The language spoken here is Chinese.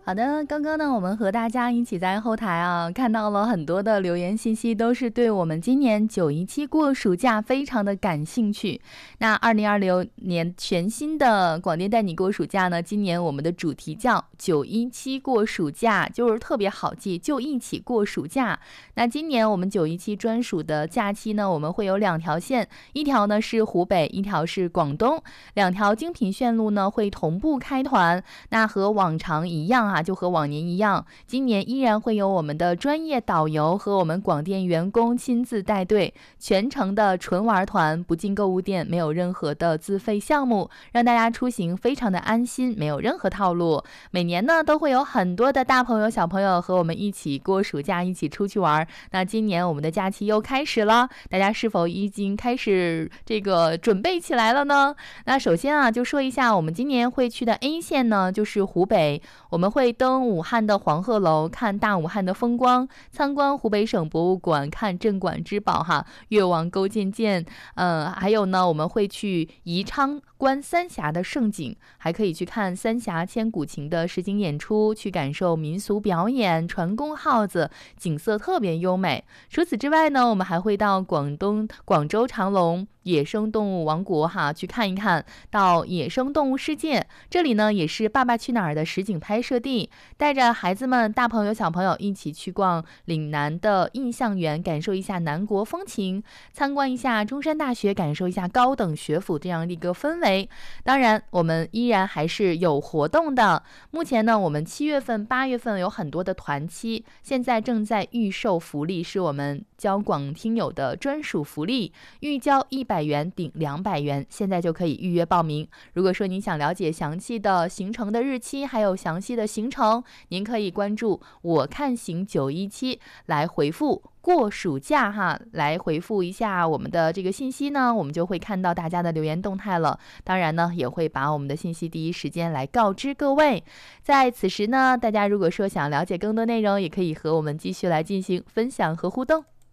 好的，刚刚呢，我们和大家一起在后台看到了很多的留言信息，都是对我们今年917过暑假非常的感兴趣。那2026年全新的广电带你过暑假呢，今年我们的主题叫917过暑假，就是特别好记，就一起过暑假。那今年我们917专属的假期呢，我们会有2条线，一条呢是湖北，一条是广东，2条精品线路呢会同步开团。那和往常一样就和往年一样，今年依然会有我们的专业导游和我们广电员工亲自带队，全程的纯玩团，不进购物店，没有任何的自费项目，让大家出行非常的安心，没有任何套路。每年呢都会有很多的大朋友小朋友和我们一起过暑假，一起出去玩。那今年我们的假期又开始了，大家是否已经开始这个准备起来了呢？那首先就说一下我们今年会去的 A 线呢，就是湖北，我们会登武汉的黄鹤楼，看大武汉的风光，参观湖北省博物馆，看镇馆之宝越王勾践剑，还有呢，我们会去宜昌观三峡的胜景，还可以去看三峡千古情的实景演出，去感受民俗表演，船工号子，景色特别优美。除此之外呢，我们还会到广州长隆野生动物王国去看一看，到野生动物世界，这里呢也是《爸爸去哪儿》的实景拍摄地，带着孩子们、大朋友小朋友一起去逛岭南的印象园，感受一下南国风情，参观一下中山大学，感受一下高等学府这样的一个氛围。当然我们依然还是有活动的，目前呢我们7月份8月份有很多的团期，现在正在预售福利，是我们交广听友的专属福利，预交100元顶200元，现在就可以预约报名。如果说您想了解详细的行程的日期，还有详细的行程，您可以关注我看行917来回复过暑假来回复一下我们的这个信息呢，我们就会看到大家的留言动态了。当然呢，也会把我们的信息第一时间来告知各位。在此时呢，大家如果说想了解更多内容，也可以和我们继续来进行分享和互动。